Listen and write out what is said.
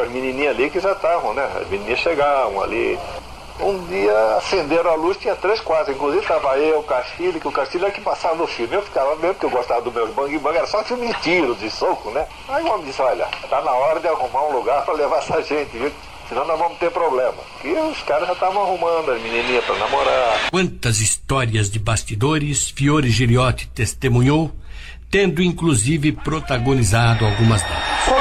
as menininhas ali que já estavam, né? As menininhas chegavam ali. Um dia acenderam a luz, tinha 3 quartos, inclusive estava eu, o Castilho, que o Castilho é que passava no filme. Eu ficava mesmo, porque eu gostava dos meus bang-bang, era só filme de tiro, de soco, né? Aí o homem disse, olha, tá na hora de arrumar um lugar para levar essa gente, viu? Senão nós vamos ter problema. E os caras já estavam arrumando as menininhas para namorar. Quantas histórias de bastidores Fiore Giliotti testemunhou, tendo inclusive protagonizado algumas delas.